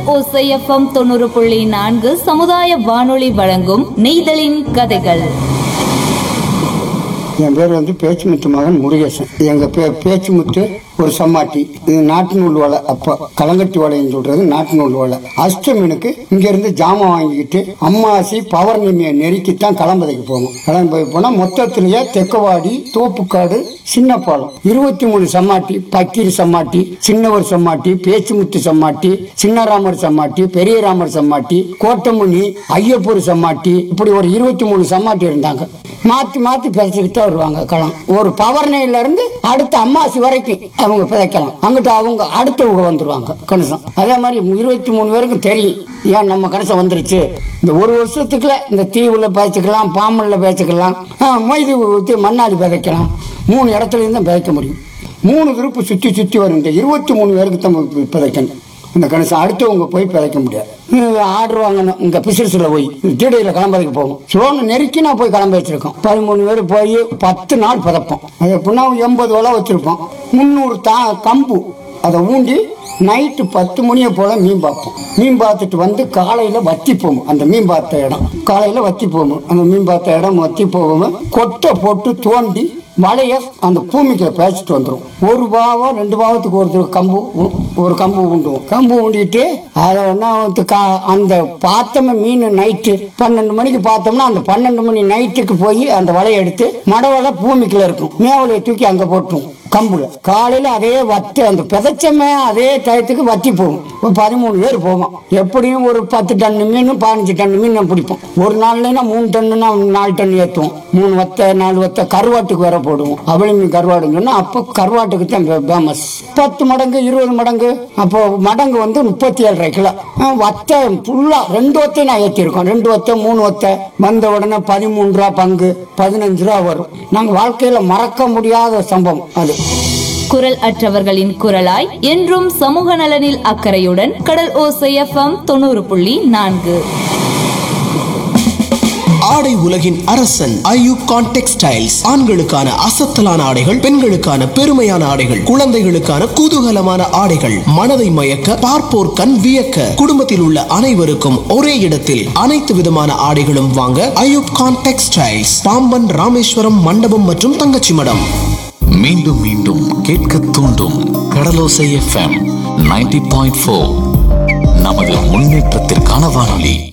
ஓசை எஃப்எம் 90.4 சமுதாய வானொலி வழங்கும் நெய்தலின் கதைகள். என் பேர் பேச்சுமுத்து மகன் முருகேசன். எங்க பேச்சு முத்து ஒரு சம்மாட்டி. இது நாட்டு நூல் வலை. அப்போ கலங்கட்டி வலைன்னு சொல்றது நாட்டு நூல் வலை. அஷ்டமீனுக்கு இங்க இருந்து ஜாமான் வாங்கிக்கிட்டு அம்மாசி பௌர்ணமியை நெருக்கித்தான் களம்பதைக்கு போகணும். களம்பதை போனா மொத்தத்திலேயே தெக்கவாடி, தோப்புக்காடு, சின்ன பாலம் 23 சம்மாட்டி. பக்கீர் சம்மாட்டி, சின்னவர் சம்மாட்டி, பேச்சுமுத்து சம்மாட்டி, சின்னராமர் சம்மாட்டி, பெரிய ராமர் சம்மாட்டி, கோட்டமுனி, ஐயப்பூர் சம்மாட்டி, இப்படி ஒரு 23 சம்மாட்டி இருந்தாங்க. மாத்தி மாத்தி பிழைச்சுக்கிட்டே வருவாங்க களம். ஒரு பௌர்ணமியில இருந்து அடுத்த அம்மாசி வரைக்கும் அவங்க பிழைக்கலாம். அங்கிட்ட அவங்க அடுத்தவங்க வந்துருவாங்க கணிசம். அதே மாதிரி 23 பேருக்கு தெரியும் ஏன் நம்ம கணிசம் வந்துருச்சு. இந்த ஒரு வருஷத்துக்குள்ள இந்த தீவுல பேச்சுக்கலாம், பாம்பன்ல பேச்சுக்கலாம், மொய்து ஊற்றி மண்ணாடி விதைக்கலாம். 3 இடத்துல இருந்து விதைக்க முடியும். 3 திருப்பு சுற்றி சுற்றி வரும். இந்த 23 பேருக்கு தான் விதைக்கணும். இந்த கணிசம் அடுத்தவங்க போய் பிழைக்க முடியாது. ஆர்டர் வாங்கணும். இங்க பிசினஸ்ல போய் டீடையில கிளம்பதுக்கு போகும். சோன்னு நெருக்கி நான் போய் கிளம்ப வச்சிருக்கோம். 13 பேர் போய் 10 நாள் பதப்போம். அது எப்படின்னா 80 வலை வச்சிருப்போம். 300 கம்பு அதை ஊண்டி நைட்டு 10 மணியை போல மீன் பார்ப்போம். மீன் பார்த்துட்டு வந்து காலையில வத்தி போகும். அந்த மீன் பார்த்த இடம் காலையில வத்தி போகும். அந்த மீன் பார்த்த இடம் வத்தி போகும். கொட்டை போட்டு தோண்டி மழைய அந்த பூமிக்கு பேசிட்டு வந்துடும். 1 பாவம் 2 பாவத்துக்கு ஒரு கம்பு உண்டுவோம். கம்பு ஊண்டிட்டு அதை அந்த பார்த்தோம் மீன் நைட்டு 12 மணிக்கு பார்த்தோம்னா அந்த 12 மணி நைட்டுக்கு போய் அந்த வலையை எடுத்து மடவலை பூமிக்குள்ள இருக்கும். மேவலையை தூக்கி அங்க போட்டுரும் கம்புல. காலையில அதே வத்து அந்த பிதைச்சமே அதே டயத்துக்கு வத்தி போகும். 13 பேர் போவோம். எப்படியும் ஒரு 10 டன் மீன் 15 டன் மீன் பிடிப்போம். ஒரு நாள்லன்னா 3 டன்னுனா 4 டன் ஏற்றுவோம். 3 வத்தை 4 வத்தை கருவாட்டுக்கு வேற போடுவோம். அவளி மீன் கருவாடுங்கன்னா அப்போ கருவாட்டுக்கு தான் ஃபேமஸ். 10 மடங்கு 20 மடங்கு. அப்போ மடங்கு 37.5 கிலோ வத்தை ஃபுல்லா 2 வத்தை நான் ஏற்றிருக்கோம். 2 வத்தை 3 வத்தை வந்த உடனே 13 ரூபா பங்கு 15 ரூபா வரும். நாங்க வாழ்க்கையில மறக்க முடியாத சம்பவம் அது. குரல் அற்றவர்களின் குரலாய் என்றும் சமூக நலனில் அக்கறையுடன் கடல் ஓசை எஃப்எம் 90.4. ஆடை உலகின் அரசன் ஐயூப் கான் டெக்ஸ்டைல்ஸ். ஆண்களுக்கான அசத்தலான ஆடைகள், பெண்களுக்கான பெருமையான ஆடைகள், குழந்தைகளுக்கான குதூகலமான ஆடைகள், மனதை மயக்க பார்ப்போர் கண் வியக்க, குடும்பத்தில் உள்ள அனைவருக்கும் ஒரே இடத்தில் அனைத்து விதமான ஆடைகளும் வாங்க ஐயூப் கான் டெக்ஸ்டைல்ஸ், பாம்பன், ராமேஸ்வரம், மண்டபம் மற்றும் தங்கச்சி மடம். மீண்டும் மீண்டும் கேட்க தூண்டும் கடலோசை எஃப்எம் 90.4. நமது முன்னேற்றத்திற்கான வானொலி.